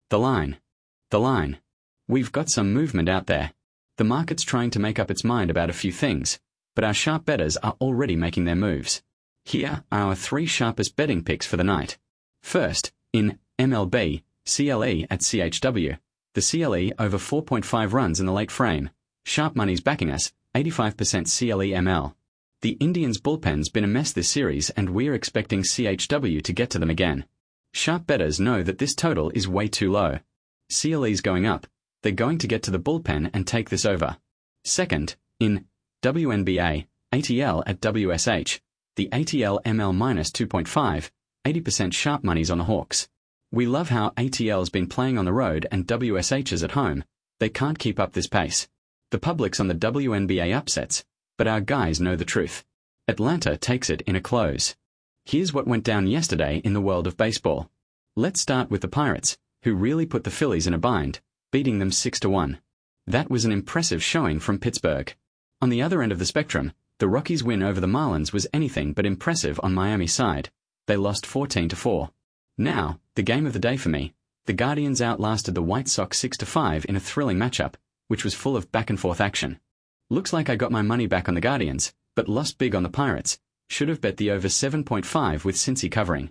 The line. The line. We've got some movement out there. The market's trying to make up its mind about a few things, but our sharp bettors are already making their moves. Here are our 3 sharpest betting picks for the night. First, in MLB, CLE at CHW. The CLE over 4.5 runs in the late frame. Sharp money's backing us, 85% CLE ML. The Indians' bullpen's been a mess this series and we're expecting CHW to get to them again. Sharp bettors know that this total is way too low. CLE's going up. They're going to get to the bullpen and take this over. Second, in WNBA, ATL at WSH. The ATL ML minus 2.5, 80% sharp money's on the Hawks. We love how ATL's been playing on the road and WSH is at home. They can't keep up this pace. The public's on the WNBA upsets, but our guys know the truth. Atlanta takes it in a close. Here's what went down yesterday in the world of baseball. Let's start with the Pirates, who really put the Phillies in a bind, beating them 6-1. That was an impressive showing from Pittsburgh. On the other end of the spectrum, the Rockies' win over the Marlins was anything but impressive on Miami's side. They lost 14-4. Now, the game of the day for me. The Guardians outlasted the White Sox 6-5 in a thrilling matchup, which was full of back-and-forth action. Looks like I got my money back on the Guardians, but lost big on the Pirates. Should have bet the over 7.5 with Cincy covering.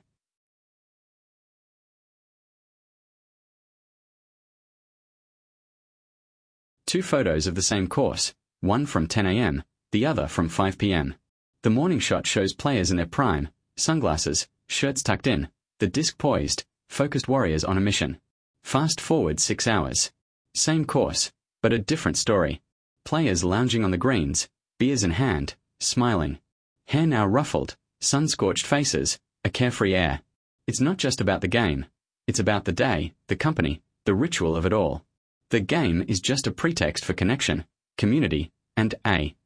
Two photos of the same course, one from 10 a.m., the other from 5 p.m. The morning shot shows players in their prime, sunglasses, shirts tucked in, the disc poised, focused warriors on a mission. Fast forward 6 hours. Same course, but a different story. Players lounging on the greens, beers in hand, smiling. Hair now ruffled, sun-scorched faces, a carefree air. It's not just about the game. It's about the day, the company, the ritual of it all. The game is just a pretext for connection, community, and